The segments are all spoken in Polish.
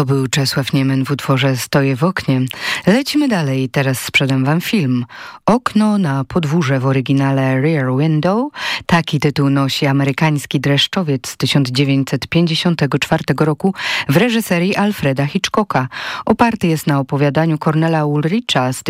To był Czesław Niemen w utworze Stoję w oknie. Lecimy dalej. Teraz sprzedam wam film. Okno na podwórze w oryginale Rear Window. Taki tytuł nosi amerykański dreszczowiec z 1954 roku w reżyserii Alfreda Hitchcocka. Oparty jest na opowiadaniu Cornela Ulricha z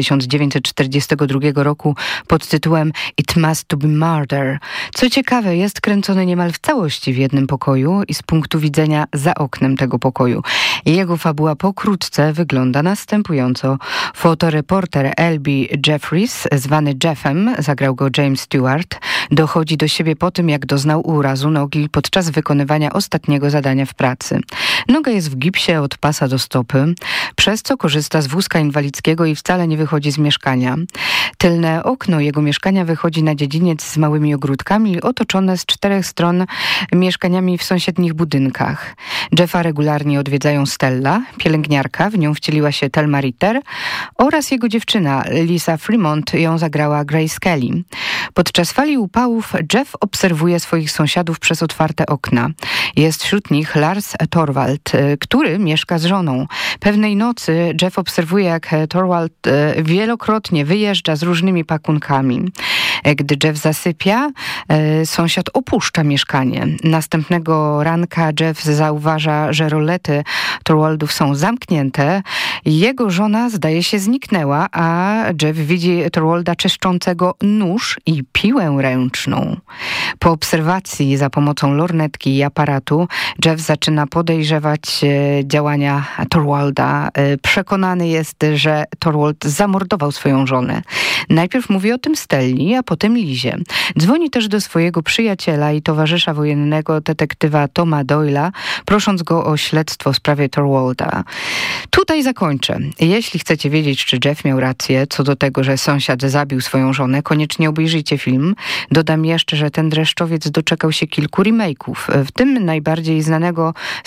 1942 roku pod tytułem It Must to be Murder. Co ciekawe, jest kręcony niemal w całości w jednym pokoju i z punktu widzenia za oknem tego pokoju. Jego fabuła pokrótce wygląda następująco. Fotoreporter L.B. Jeffries, zwany Jeffem, zagrał go James Stewart, dochodzi do siebie po tym, jak doznał urazu nogi podczas wykonywania ostatniego zadania w pracy. Noga jest w gipsie od pasa do stopy, przez co korzysta z wózka inwalidzkiego i wcale nie wychodzi z mieszkania. Tylne okno jego mieszkania wychodzi na dziedziniec z małymi ogródkami, otoczone z 4 stron mieszkaniami w sąsiednich budynkach. Jeffa regularnie odwiedzają Stella, pielęgniarka, w nią wcieliła się Thelma Ritter, oraz jego dziewczyna Lisa Fremont, ją zagrała Grace Kelly. Podczas fali upałów Jeff obserwuje swoich sąsiadów przez otwarte okna. Jest wśród nich Lars Thorwald, który mieszka z żoną. Pewnej nocy Jeff obserwuje, jak Thorwald wielokrotnie wyjeżdża z różnymi pakunkami. Gdy Jeff zasypia, sąsiad opuszcza mieszkanie. Następnego ranka Jeff zauważa, że rolety Thorwaldów są zamknięte. Jego żona, zdaje się, zniknęła, a Jeff widzi Thorwalda czyszczącego nóż i piłę ręczną. Po obserwacji za pomocą lornetki i aparatu Jeff zaczyna podejrzewać działania Thorwalda. Przekonany jest, że Thorwald zamordował swoją żonę. Najpierw mówi o tym Stelli, a potem Lizie. Dzwoni też do swojego przyjaciela i towarzysza wojennego, detektywa Toma Doyle'a, prosząc go o śledztwo w sprawie Thorwalda. Tutaj zakończę. Jeśli chcecie wiedzieć, czy Jeff miał rację co do tego, że sąsiad zabił swoją żonę, koniecznie obejrzyjcie film. Dodam jeszcze, że ten dreszczowiec doczekał się kilku remake'ów, w tym najbardziej znanego z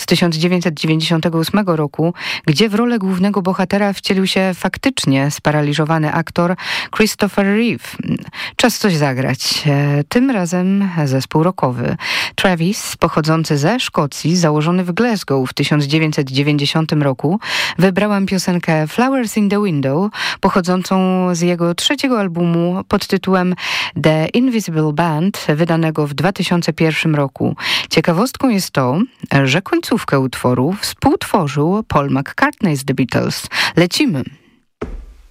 1998 roku, gdzie w rolę głównego bohatera wcielił się faktycznie sparaliżowany aktor Christopher Reeve. Czas coś zagrać. Tym razem zespół rockowy. Travis, pochodzący ze Szkocji, założony w Glasgow w 1990 roku, wybrałam piosenkę Flowers in the Window, pochodzącą z jego 3. albumu pod tytułem The Invisible Band, wydanego w 2001 roku. Ciekawostką jest to, że końcówkę utworu współtworzył Paul McCartney z The Beatles. Lecimy!